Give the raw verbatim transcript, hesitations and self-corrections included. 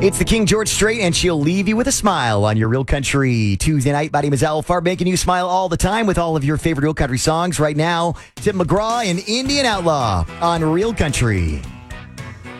It's the King George Strait, and she'll leave you with a smile on your Real Country Tuesday night. My name is Al Farb, making you smile all the time with all of your favorite Real Country songs. Right now, Tim McGraw and Indian Outlaw on Real Country.